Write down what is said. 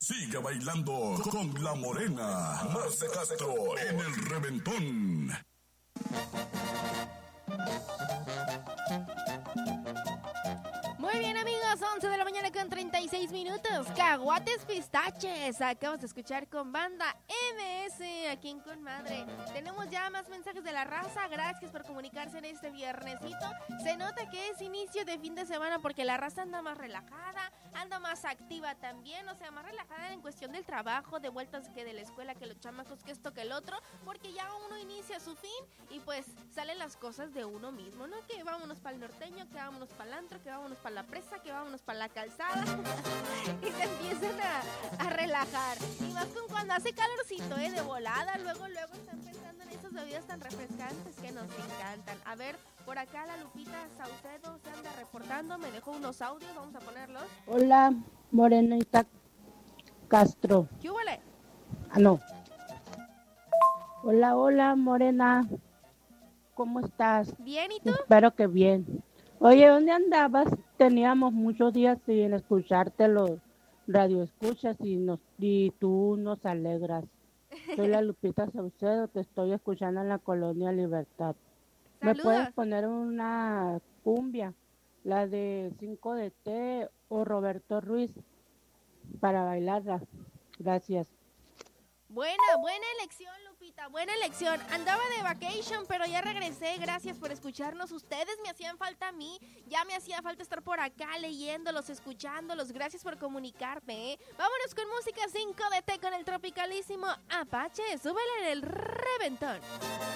Sigue bailando con la morena. Marce Castro en el Reventón. Muy bien, amigos, 11 de la mañana con 36 minutos. Caguates Pistaches. Acabamos de escuchar con banda MS aquí en Con Madre. Tenemos ya más mensajes de la raza. Gracias por comunicarse en este viernesito. Se nota que es inicio de fin de semana porque la raza anda más relajada, anda más activa también. O sea, más relajada en cuestión del trabajo, de vueltas que de la escuela, que los chamacos, que esto, que el otro. Porque ya uno inicia su fin y pues salen las cosas de uno mismo, ¿no? Que vámonos para el norteño, que vámonos para el antro, que vámonos para la presa, que vámonos para la calzada y se empiezan a relajar. Y más con cuando hace calorcito, de volada, luego están pensando en esas bebidas tan refrescantes que nos encantan. A ver, por acá la Lupita Saucedo se anda reportando, me dejó unos audios, vamos a ponerlos. Hola, Morenita Castro. ¿Qué huele? No. Hola, Morena. ¿Cómo estás? Bien, ¿y tú? Espero que bien. Oye, ¿dónde andabas? Teníamos muchos días sin escucharte los radioescuchas y tú nos alegras. Soy la Lupita Saucedo, te estoy escuchando en la Colonia Libertad. ¿Me Saludos. puedes poner una cumbia? La de 5 de T o Roberto Ruiz para bailarla. Gracias. Buena elección, Lupita, buena elección. Andaba de vacation, pero ya regresé. Gracias por escucharnos. Ustedes me hacían falta a mí. Ya me hacía falta estar por acá leyéndolos, escuchándolos. Gracias por comunicarme, ¿eh? Vámonos con música 5 de T con el tropicalísimo Apache. Súbele en el Reventón.